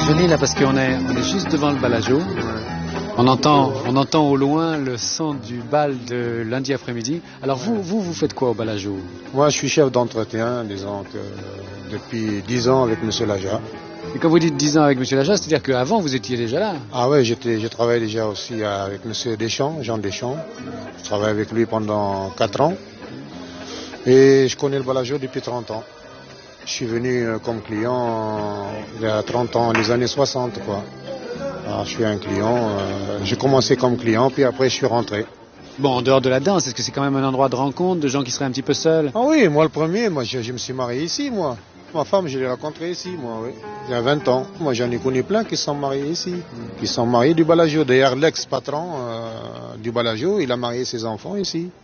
Venez là parce on est juste devant le Bellagio. On entend au loin le son du bal de lundi après-midi. Alors vous faites quoi au Bellagio? Moi, je suis chef d'entretien, disons que depuis 10 ans avec M. Laja. Et quand vous dites 10 ans avec M. Laja, c'est-à-dire qu'avant vous étiez déjà là? Ah ouais, j'ai travaillé déjà aussi avec M. Deschamps, Jean Deschamps. Je travaille avec lui pendant 4 ans. Et je connais le Bellagio depuis 30 ans. Je suis venu comme client il y a 30 ans, les années 60, quoi. Alors, je suis un client, j'ai commencé comme client, puis après je suis rentré. Bon, en dehors de la danse, est-ce que c'est quand même un endroit de rencontre, de gens qui seraient un petit peu seuls? Ah oui, moi le premier, je me suis marié ici, moi. Ma femme, je l'ai rencontrée ici, moi, oui. Il y a 20 ans. Moi, j'en ai connu plein qui sont mariés ici. Qui sont mariés du Bellagio. D'ailleurs, l'ex-patron du Bellagio, il a marié ses enfants ici.